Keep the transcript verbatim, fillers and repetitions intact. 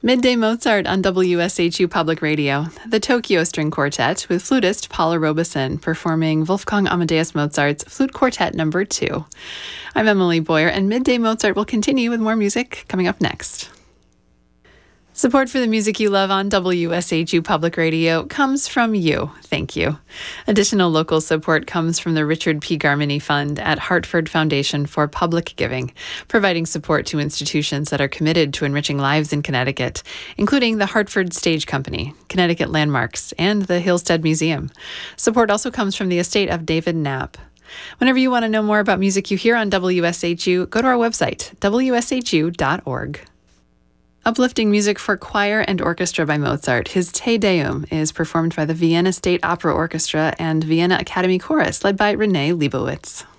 Midday Mozart on W S H U Public Radio. The Tokyo String Quartet with flutist Paula Robeson performing Wolfgang Amadeus Mozart's Flute Quartet Number two. I'm Emily Boyer, and Midday Mozart will continue with more music coming up next. Support for the music you love on W S H U Public Radio comes from you. Thank you. Additional local support comes from the Richard P. Garmany Fund at Hartford Foundation for Public Giving, providing support to institutions that are committed to enriching lives in Connecticut, including the Hartford Stage Company, Connecticut Landmarks, and the Hillstead Museum. Support also comes from the estate of David Knapp. Whenever you want to know more about music you hear on W S H U, go to our website, w s h u dot org. Uplifting music for choir and orchestra by Mozart, his Te Deum is performed by the Vienna State Opera Orchestra and Vienna Academy Chorus, led by Renee Leibowitz.